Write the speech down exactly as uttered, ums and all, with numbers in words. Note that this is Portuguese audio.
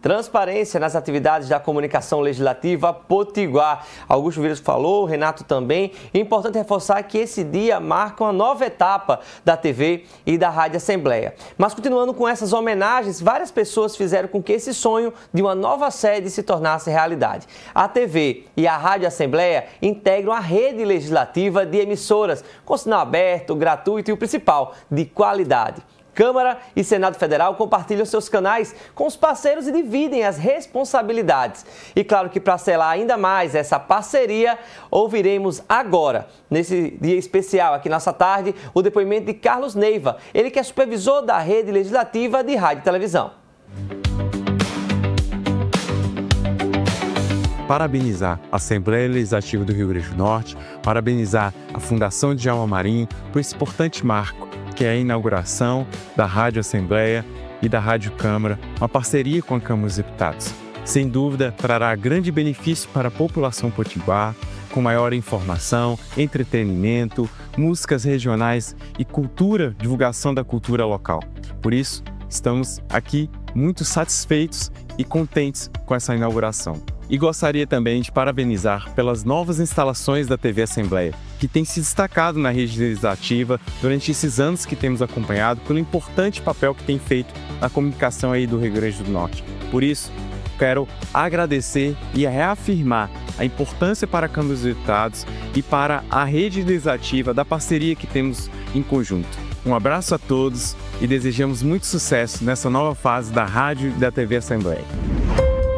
Transparência nas atividades da comunicação legislativa potiguar. Augusto Vieira falou, Renato também. É importante reforçar que esse dia marca uma nova etapa da T V e da Rádio Assembleia. Mas continuando com essas homenagens, várias pessoas fizeram com que esse sonho de uma nova sede se tornasse realidade. A T V e a Rádio Assembleia integram a rede legislativa de emissoras, com sinal aberto, gratuito e o principal, de qualidade. Câmara e Senado Federal compartilham seus canais com os parceiros e dividem as responsabilidades. E claro que para selar ainda mais essa parceria, ouviremos agora, nesse dia especial aqui nessa tarde, o depoimento de Carlos Neiva, ele que é supervisor da Rede Legislativa de Rádio e Televisão. Parabenizar a Assembleia Legislativa do Rio Grande do Norte, parabenizar a Fundação Djalma Marinho por esse importante marco, que é a inauguração da Rádio Assembleia e da Rádio Câmara, uma parceria com a Câmara dos Deputados. Sem dúvida, trará grande benefício para a população potiguar, com maior informação, entretenimento, músicas regionais e cultura, divulgação da cultura local. Por isso, estamos aqui muito satisfeitos e contentes com essa inauguração. E gostaria também de parabenizar pelas novas instalações da T V Assembleia, que tem se destacado na rede legislativa durante esses anos que temos acompanhado, pelo importante papel que tem feito na comunicação aí do Rio Grande do Norte. Por isso, quero agradecer e reafirmar a importância para a Câmara dos Deputados e para a rede legislativa da parceria que temos em conjunto. Um abraço a todos e desejamos muito sucesso nessa nova fase da Rádio e da T V Assembleia.